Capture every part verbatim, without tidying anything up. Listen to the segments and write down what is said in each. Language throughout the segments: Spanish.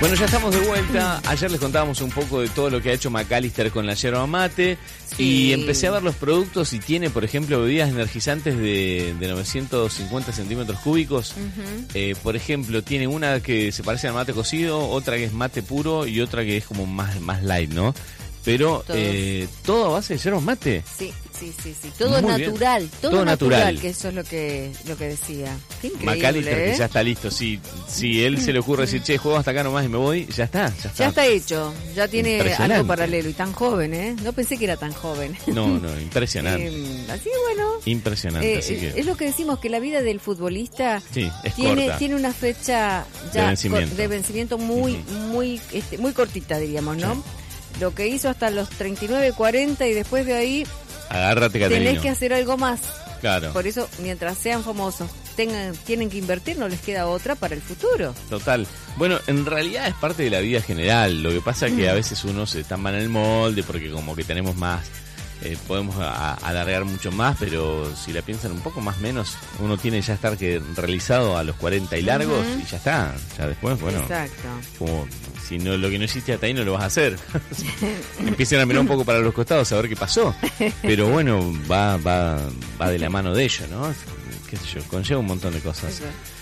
Bueno, ya estamos de vuelta. Ayer les contábamos un poco de todo lo que ha hecho McAllister con la yerba mate. Sí. Y empecé a ver los productos y tiene, por ejemplo, bebidas energizantes de, de novecientos cincuenta centímetros cúbicos. Uh-huh. Eh, por ejemplo, tiene una que se parece al mate cocido, otra que es mate puro y otra que es como más, más light, ¿no? Pero eh, todo a base de yerba mate. Sí, sí, sí, sí. Todo Muy natural, bien. todo, todo natural, natural, que eso es lo que lo que decía. Qué increíble, McAllister, ¿eh? que ya está listo. Si, si él se le ocurre decir, che, juego hasta acá nomás y me voy, ya está. Ya está, ya está hecho. Ya tiene algo paralelo. Y tan joven, ¿eh? No pensé que era tan joven. No, no, impresionante. eh, así bueno. Impresionante. Eh, así que... Es lo que decimos, que la vida del futbolista sí, es tiene, corta. tiene una fecha ya de vencimiento, de vencimiento muy, uh-huh. muy, este, muy cortita, diríamos, ¿no? Sí. Lo que hizo hasta los treinta y nueve, cuarenta y después de ahí agárrate, Caterino. Tenés que hacer algo más. Claro. Por eso, mientras sean famosos, tengan, tienen que invertir, no les queda otra para el futuro. Total. Bueno, en realidad es parte de la vida general. Lo que pasa es que a veces uno se está mal en el molde porque como que tenemos más, eh, podemos a, alargar mucho más, pero si la piensan un poco más menos, uno tiene ya estar que realizado a los cuarenta y largos uh-huh. y ya está. Ya después, bueno, exacto. Como si no lo que no hiciste hasta ahí no lo vas a hacer. Empiecen a mirar un poco para los costados a ver qué pasó. Pero bueno, va va va de la mano de ello, ¿no? Qué sé yo, conlleva un montón de cosas.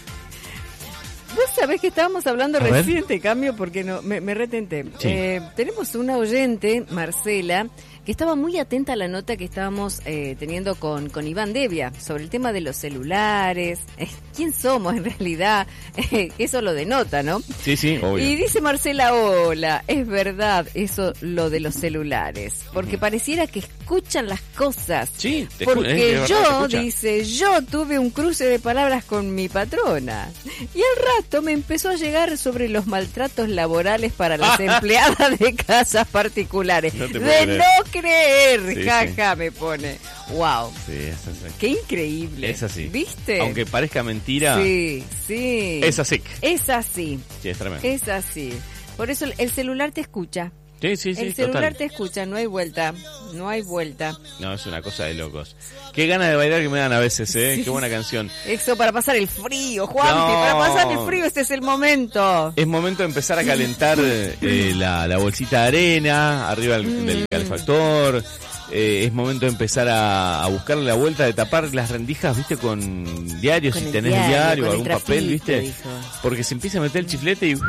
Vos sabés que estábamos hablando a recién, te cambio porque no me, me retenté. Sí. Eh, tenemos una oyente, Marcela, que estaba muy atenta a la nota que estábamos eh, teniendo con, con Iván Devia sobre el tema de los celulares. Eh, ¿Quién somos en realidad? Eh, eso lo denota, ¿no? Sí, sí, obvio. Y dice Marcela, hola, es verdad eso lo de los celulares, porque uh-huh. pareciera que escuchan las cosas. Sí, te porque escu- yo, dice, yo tuve un cruce de palabras con mi patrona y al rato me empezó a llegar sobre los maltratos laborales para las empleadas de casas particulares. No de no creer, sí, jaja, sí. me pone. Wow. Sí, es así. Qué increíble. Es así. ¿Viste? Aunque parezca mentira. Sí, sí. Es así. Es así. Sí, es tremendo. Es así. Por eso el celular te escucha. Sí, sí, sí. El celular total. te escucha, no hay vuelta. No hay vuelta. No, es una cosa de locos. Qué ganas de bailar que me dan a veces, ¿eh? Sí. Qué buena canción. Eso para pasar el frío, Juanpi. No. Para pasar el frío, este es el momento. Es momento de empezar a calentar eh, la, la bolsita de arena arriba del, mm. del calefactor. Eh, es momento de empezar a, a buscarle la vuelta de tapar las rendijas, ¿viste? Con diarios, con si el tenés diario, diario o algún trapito, papel, ¿viste? Dijo. Porque se empieza a meter el chiflete y...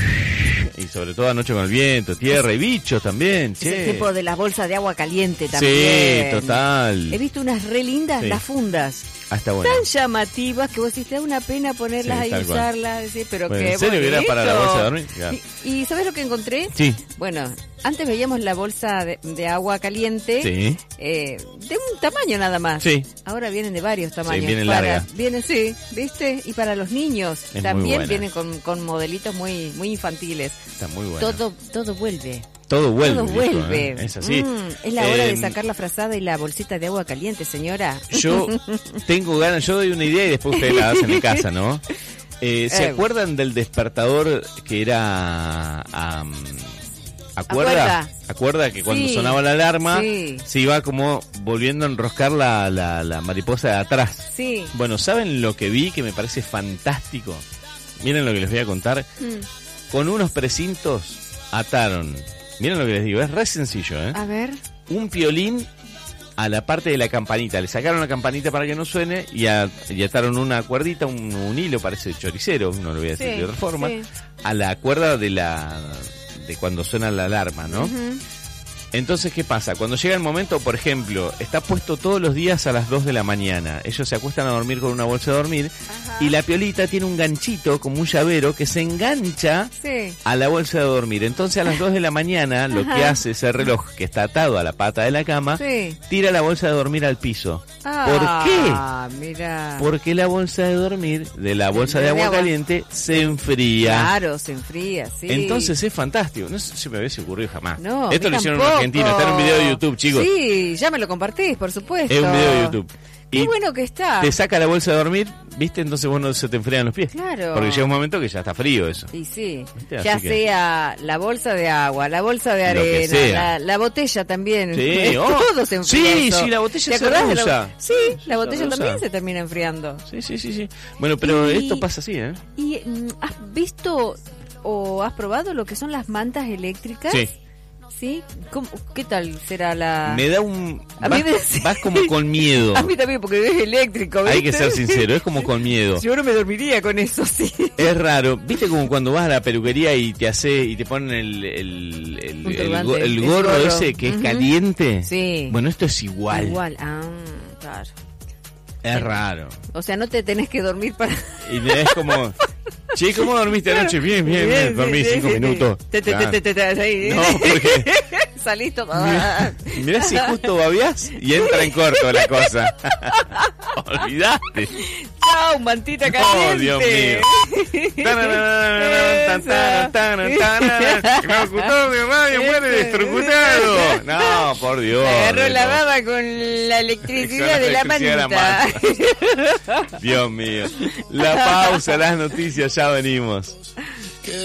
Y sobre todo anoche con el viento, tierra y bichos también, es che. el tipo de las bolsas de agua caliente también. Sí, total. He visto unas re lindas, sí. las fundas. Hasta bueno. Tan llamativas que vos decís, te da una pena ponerlas sí, ahí y usarlas. Decís, pero bueno, qué ¿en serio que era para la bolsa de dormir? Y, ¿Y sabés lo que encontré? Sí. Bueno, antes veíamos la bolsa de, de agua caliente sí. eh, de un tamaño nada más. Sí. Ahora vienen de varios tamaños. Sí, vienen para, largas. Vienen, sí, ¿viste? Y para los niños es también vienen con, con modelitos muy muy infantiles. Está muy bueno. Todo, todo vuelve. Todo vuelve. Todo vuelve. Dijo, ¿eh? Es así. Mm, es la hora eh, de sacar la frazada y la bolsita de agua caliente, señora. Yo tengo ganas, yo doy una idea y después ustedes la hacen en casa, ¿no? Eh, ¿Se eh, acuerdan del despertador que era... Um, ¿Acuerda? ¿Acuerda? ¿Acuerda que cuando sí, sonaba la alarma sí. se iba como volviendo a enroscar la, la, la mariposa de atrás? Sí. Bueno, ¿saben lo que vi que me parece fantástico? Miren lo que les voy a contar. Mm. Con unos precintos ataron... Miren lo que les digo, es re sencillo, ¿eh? A ver. Un piolín a la parte de la campanita. Le sacaron la campanita para que no suene y, a, y ataron una cuerdita, un, un hilo, parece choricero, no lo voy a decir sí, de otra forma, sí. a la cuerda de la de cuando suena la alarma, ¿no? Uh-huh. Entonces, ¿qué pasa? Cuando llega el momento, por ejemplo, está puesto todos los días a las dos de la mañana. Ellos se acuestan a dormir con una bolsa de dormir. Ajá. Y la piolita tiene un ganchito, como un llavero, que se engancha sí. a la bolsa de dormir. Entonces, a las dos de la mañana, lo Ajá. que hace ese reloj, que está atado a la pata de la cama, sí. tira la bolsa de dormir al piso. Ah, ¿por qué? Mira. Porque la bolsa de dormir, de la bolsa de, de agua, agua caliente, se enfría. Claro, se enfría, sí. Entonces, es fantástico. No sé si me hubiese ocurrido jamás. No, Esto lo hicieron en Argentina, está en un video de YouTube, chicos. Sí, ya me lo compartís, por supuesto. Es un video de YouTube. Qué y bueno que está. Te saca la bolsa de dormir, ¿viste? Entonces vos no se te enfrían los pies. Claro. Porque llega un momento que ya está frío eso. Sí, sí. ¿Viste? Ya Así sea que... la bolsa de agua, la bolsa de arena, la, la botella también. Sí, oh. Todo se enfría. Sí, eso. sí, la botella ¿Te se acordás usa. de la... Sí, la botella también se termina enfriando. Sí, sí, sí, sí. Bueno, pero y... esto pasa así, ¿eh? ¿Y has visto o has probado lo que son las mantas eléctricas? Sí. ¿Sí? ¿Cómo, ¿Qué tal será la...? Me da un... A vas, mí me... vas como con miedo. A mí también, porque es eléctrico, ¿viste? Hay que ser sincero, es como con miedo. Yo no me dormiría con eso, sí. Es raro. ¿Viste como cuando vas a la peluquería y te hace y te ponen el el, el, el, el, go, el gorro, gorro ese que uh-huh. es caliente? Sí. Bueno, esto es igual. Igual, ah, claro. Es sí. raro. O sea, no te tenés que dormir para... Y es como... Che, ¿cómo dormiste anoche? Bien, bien, bien. bien. Dormí sí, cinco sí, minutos. Te, te, te, te, te, te, ahí. No, porque... Salís todo... Mirá, mirá si justo babiás y entra en corto la cosa. Olvidaste. Chau, mantita caliente. Oh, Dios mío. Me ocultó mi radio, muere destrocutado. No, por Dios. Agarró la baba con la electricidad de la manta. Dios mío. La pausa, las noticias, ya venimos.